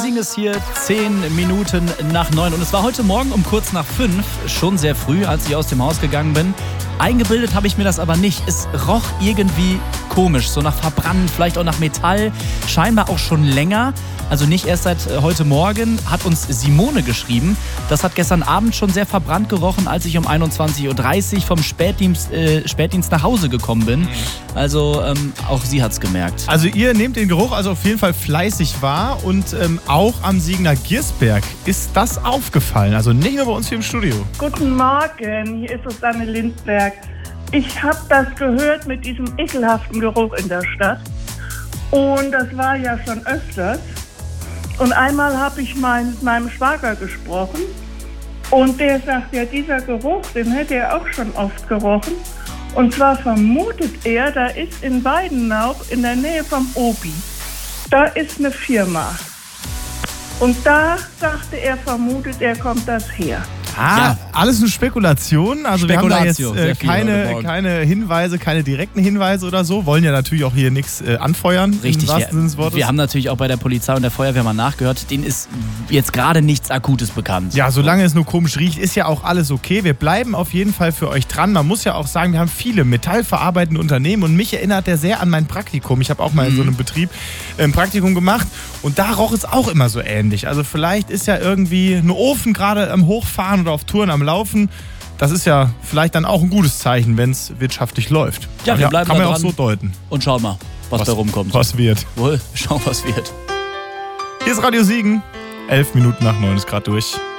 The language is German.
Siegen es hier 10 Minuten nach 9 und es war heute Morgen um kurz nach 5, schon sehr früh, als ich aus dem Haus gegangen bin. Eingebildet habe ich mir das aber nicht. Es roch irgendwie komisch, so nach verbrannt, vielleicht auch nach Metall, scheinbar auch schon länger. Also nicht erst seit heute Morgen, hat uns Simone geschrieben. Das hat gestern Abend schon sehr verbrannt gerochen, als ich um 21.30 Uhr vom Spätdienst nach Hause gekommen bin. Also auch sie hat es gemerkt. Also ihr nehmt den Geruch also auf jeden Fall fleißig wahr und auch am Siegener Giersberg ist das aufgefallen. Also nicht nur bei uns hier im Studio. Guten Morgen, hier ist Susanne Lindberg. Ich habe das gehört mit diesem ekelhaften Geruch in der Stadt. Und das war ja schon öfters. Und einmal habe ich mit meinem Schwager gesprochen. Und der sagt, ja, dieser Geruch, den hätte er auch schon oft gerochen. Und zwar vermutet er, da ist in Weidenau in der Nähe vom Obi, da ist eine Firma. Und da sagte er, vermutet er, kommt das her. Ja, alles nur Spekulation. Also wir haben da jetzt keine Hinweise, keine direkten Hinweise oder so. Wollen ja natürlich auch hier nichts anfeuern. Richtig, im wahrsten Sinne des Wortes. Wir haben natürlich auch bei der Polizei und der Feuerwehr mal nachgehört. Denen ist jetzt gerade nichts Akutes bekannt. Ja, solange es nur komisch riecht, ist ja auch alles okay. Wir bleiben auf jeden Fall für euch dran. Man muss ja auch sagen, wir haben viele metallverarbeitende Unternehmen und mich erinnert der sehr an mein Praktikum. Ich habe auch mal in so einem Betrieb ein Praktikum gemacht und da roch es auch immer so ähnlich. Also vielleicht ist ja irgendwie ein Ofen gerade am Hochfahren oder auf Touren am Laufen. Das ist ja vielleicht dann auch ein gutes Zeichen, wenn es wirtschaftlich läuft. Ja, wir bleiben kann man da auch so deuten. Und schauen mal, was da rumkommt. Was wird. Wohl, schauen, was wird. Hier ist Radio Siegen. 11 Minuten nach 9 ist gerade durch.